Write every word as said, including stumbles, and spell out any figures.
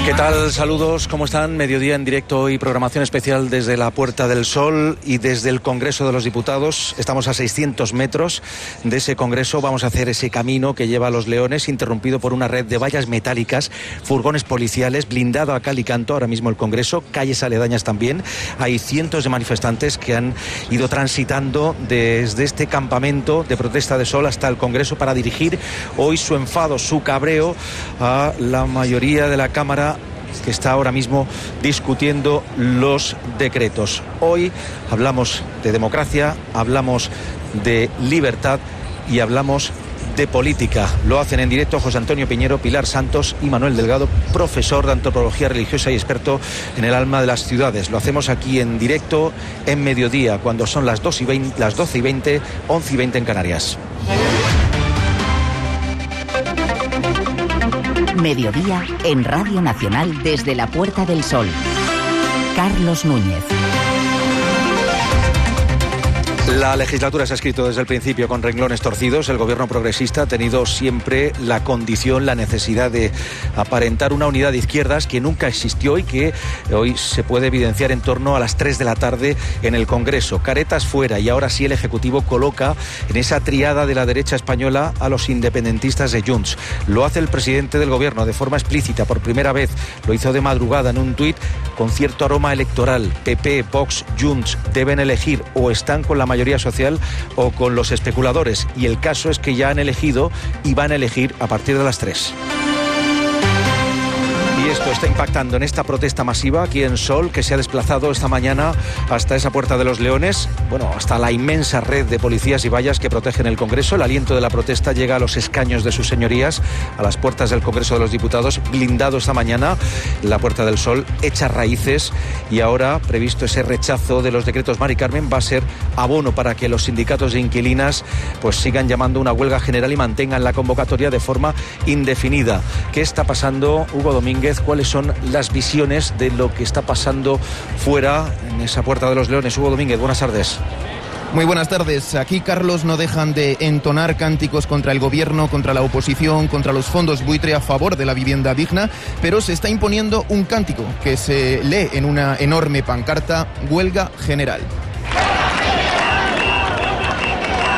¿Qué tal? Saludos, ¿cómo están? Mediodía en directo y programación especial desde la Puerta del Sol y desde el Congreso de los Diputados. Estamos a seiscientos metros de ese Congreso. Vamos a hacer ese camino que lleva a Los Leones, interrumpido por una red de vallas metálicas, furgones policiales, blindado a cal y canto ahora mismo el Congreso, calles aledañas también. Hay cientos de manifestantes que han ido transitando desde este campamento de protesta de sol hasta el Congreso para dirigir hoy su enfado, su cabreo a la mayoría de la Cámara, que está ahora mismo discutiendo los decretos. Hoy hablamos de democracia, hablamos de libertad y hablamos de política. Lo hacen en directo José Antonio Piñero, Pilar Santos y Manuel Delgado, profesor de antropología religiosa y experto en el alma de las ciudades. Lo hacemos aquí en directo en mediodía, cuando son las doce y veinte, las doce y veinte, once y veinte en Canarias. Mediodía en Radio Nacional desde la Puerta del Sol. Carlos Núñez. La legislatura se ha escrito desde el principio con renglones torcidos. El gobierno progresista ha tenido siempre la condición, la necesidad de aparentar una unidad de izquierdas que nunca existió y que hoy se puede evidenciar en torno a las tres de la tarde en el Congreso. Caretas fuera, y ahora sí el Ejecutivo coloca en esa triada de la derecha española a los independentistas de Junts. Lo hace el presidente del gobierno de forma explícita, por primera vez. Lo hizo de madrugada en un tuit con cierto aroma electoral. P P, Vox, Junts deben elegir, o están con la mayoría social o con los especuladores, y el caso es que ya han elegido y van a elegir a partir de las tres. Y esto está impactando en esta protesta masiva aquí en Sol, que se ha desplazado esta mañana hasta esa Puerta de los Leones, bueno, hasta la inmensa red de policías y vallas que protegen el Congreso. El aliento de la protesta llega a los escaños de sus señorías, a las puertas del Congreso de los Diputados, blindado esta mañana. La Puerta del Sol echa raíces, y ahora, previsto ese rechazo de los decretos Mari Carmen, va a ser abono para que los sindicatos de inquilinas pues sigan llamando a una huelga general y mantengan la convocatoria de forma indefinida. ¿Qué está pasando, Hugo Domínguez? ¿Cuáles son las visiones de lo que está pasando fuera en esa Puerta de los Leones? Hugo Domínguez, buenas tardes. Muy buenas tardes. Aquí, Carlos, no dejan de entonar cánticos contra el gobierno, contra la oposición, contra los fondos buitre a favor de la vivienda digna, pero se está imponiendo un cántico que se lee en una enorme pancarta: huelga general.